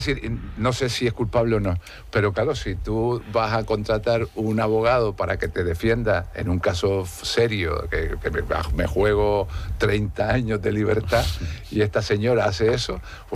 No sé si es culpable o no, pero claro, si tú vas a contratar un abogado para que te defienda en un caso serio, que me juego 30 años de libertad, y esta señora hace eso,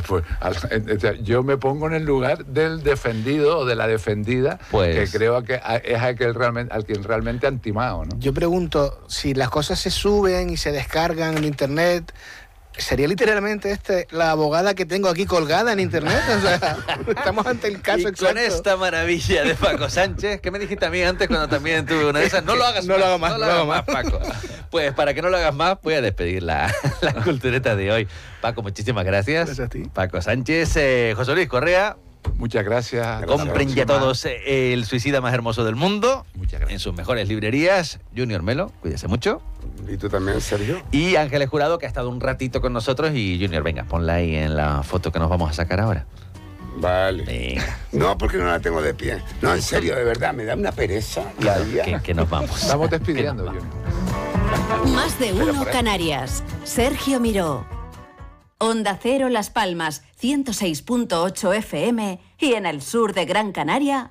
yo me pongo en el lugar del defendido o de la defendida, que creo que es al quien realmente han timado, ¿no? Yo pregunto, si las cosas se suben y se descargan en internet, ¿sería literalmente la abogada que tengo aquí colgada en internet? O sea, estamos ante el caso exacto. Con esta maravilla de Paco Sánchez, ¿qué me dijiste a mí antes cuando también tuve una de esas? No lo hagas no más, no lo hagas más, Paco. Pues para que no lo hagas más, voy a despedir la cultureta de hoy. Paco, muchísimas gracias. Gracias a ti. Paco Sánchez, José Luis Correa. Muchas gracias. Compren ya todos El suicida más hermoso del mundo. Muchas gracias. En sus mejores librerías. Junior Melo, cuídese mucho. Y tú también, Sergio. Y Ángeles Jurado, que ha estado un ratito con nosotros. Y Junior, venga, ponla ahí en la foto que nos vamos a sacar ahora. Vale. Venga. No, porque no la tengo de pie. No, en serio, de verdad, me da una pereza. Que nos vamos. Estamos despidiendo, Junior. Más de uno Canarias. Sergio Miró. Onda Cero Las Palmas, 106.8 FM y en el sur de Gran Canaria,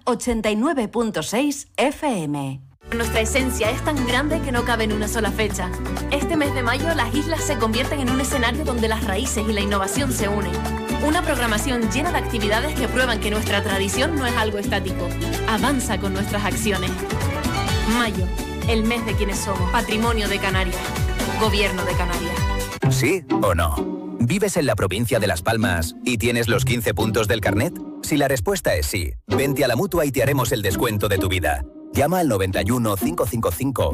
89.6 FM. Nuestra esencia es tan grande que no cabe en una sola fecha. Este mes de mayo, las islas se convierten en un escenario donde las raíces y la innovación se unen. Una programación llena de actividades que prueban que nuestra tradición no es algo estático. Avanza con nuestras acciones. Mayo, el mes de quienes somos. Patrimonio de Canarias. Gobierno de Canarias. ¿Sí o no? ¿Vives en la provincia de Las Palmas y tienes los 15 puntos del carnet? Si la respuesta es sí, vente a la Mutua y te haremos el descuento de tu vida. Llama al 91 555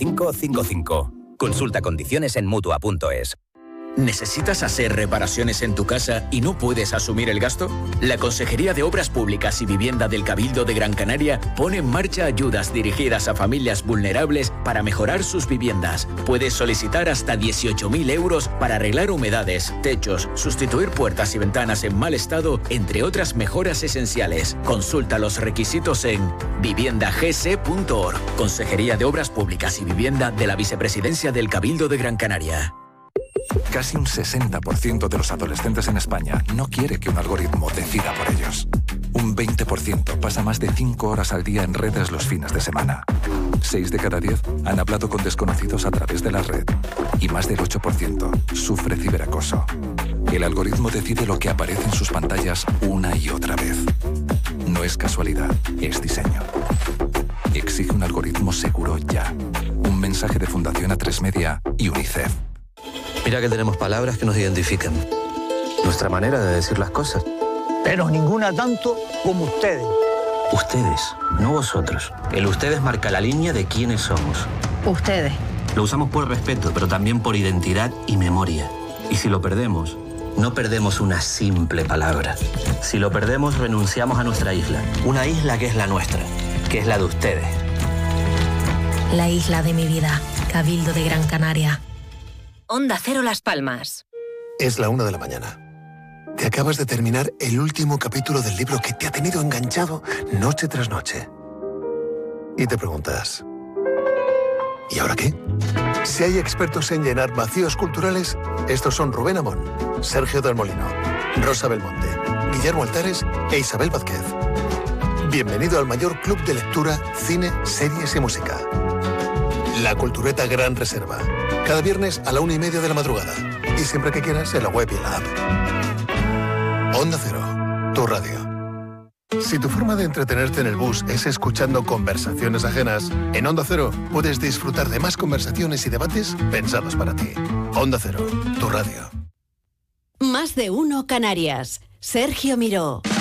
5555. Consulta condiciones en Mutua.es. ¿Necesitas hacer reparaciones en tu casa y no puedes asumir el gasto? La Consejería de Obras Públicas y Vivienda del Cabildo de Gran Canaria pone en marcha ayudas dirigidas a familias vulnerables para mejorar sus viviendas. Puedes solicitar hasta 18.000 euros para arreglar humedades, techos, sustituir puertas y ventanas en mal estado, entre otras mejoras esenciales. Consulta los requisitos en viviendagc.org. Consejería de Obras Públicas y Vivienda de la Vicepresidencia del Cabildo de Gran Canaria. Casi un 60% de los adolescentes en España no quiere que un algoritmo decida por ellos. Un 20% pasa más de 5 horas al día en redes los fines de semana. 6 de cada 10 han hablado con desconocidos a través de la red. Y más del 8% sufre ciberacoso. El algoritmo decide lo que aparece en sus pantallas una y otra vez. No es casualidad, es diseño. Exige un algoritmo seguro ya. Un mensaje de Fundación A3 Media y UNICEF. Mira que tenemos palabras que nos identifican. Nuestra manera de decir las cosas. Pero ninguna tanto como ustedes. Ustedes, no vosotros. El ustedes marca la línea de quiénes somos. Ustedes. Lo usamos por respeto, pero también por identidad y memoria. Y si lo perdemos, no perdemos una simple palabra. Si lo perdemos, renunciamos a nuestra isla. Una isla que es la nuestra, que es la de ustedes. La isla de mi vida. Cabildo de Gran Canaria. Onda Cero Las Palmas. Es la 1 de la mañana. Te acabas de terminar el último capítulo del libro que te ha tenido enganchado noche tras noche. Y te preguntas, ¿y ahora qué? Si hay expertos en llenar vacíos culturales, estos son Rubén Amón, Sergio del Molino, Rosa Belmonte, Guillermo Altares e Isabel Vázquez. Bienvenido al mayor club de lectura, cine, series y música. La Cultureta Gran Reserva. Cada viernes a la 1:30 de la madrugada. Y siempre que quieras en la web y en la app. Onda Cero, tu radio. Si tu forma de entretenerte en el bus es escuchando conversaciones ajenas, en Onda Cero puedes disfrutar de más conversaciones y debates pensados para ti. Onda Cero, tu radio. Más de uno Canarias. Sergio Miró.